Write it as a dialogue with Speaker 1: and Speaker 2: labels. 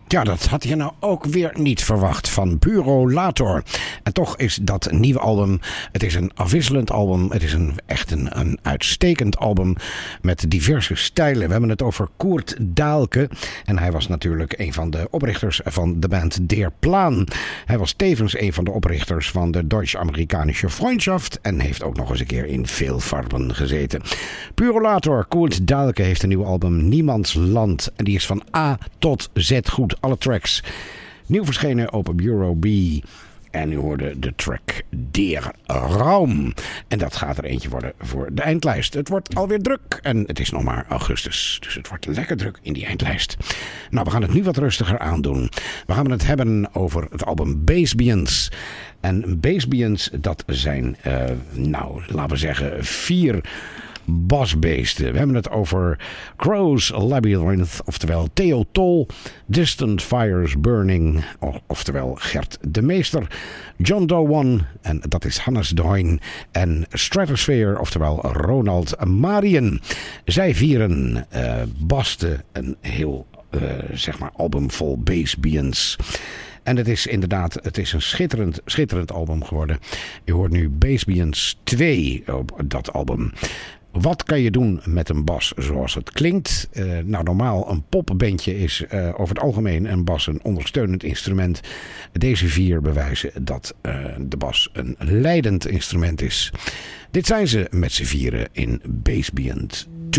Speaker 1: Ja, dat had je nou ook weer niet verwacht van Puro Lator. En toch is dat nieuwe album, het is een afwisselend album. Het is echt een uitstekend album met diverse stijlen. We hebben het over Koert Dahlke. En hij was natuurlijk een van de oprichters van de band Der Plan. Hij was tevens een van de oprichters van de Deutsch-Amerikanische Freundschaft. En heeft ook nog eens een keer in veel farben gezeten. Puro Lator, Koert Dahlke heeft een nieuw album Niemands Land. En die is van A tot Z goed. Alle tracks. Nieuw verschenen op Bureau B. En u hoorde de track Der Raum. En dat gaat er eentje worden voor de eindlijst. Het wordt alweer druk. En het is nog maar augustus. Dus het wordt lekker druk in die eindlijst. Nou, we gaan het nu wat rustiger aandoen. We gaan het hebben over het album Bassbians. En Bassbians, dat zijn, laten we zeggen, 4... basbeesten. We hebben het over Crow's Labyrinth, oftewel Theo Tol, Distant Fires Burning, oftewel Gert de Meester, John Doe One, en dat is Hannes de Hoyn, en Stratosphere, oftewel Ronald Marien. Zij vieren basten een heel album vol bassbians. En het is inderdaad, het is een schitterend album geworden. Je hoort nu Bassbians 2 op dat album. Wat kan je doen met een bas zoals het klinkt? Normaal een popbandje is over het algemeen een bas een ondersteunend instrument. Deze 4 bewijzen dat de bas een leidend instrument is. Dit zijn ze met z'n vieren in Bassbians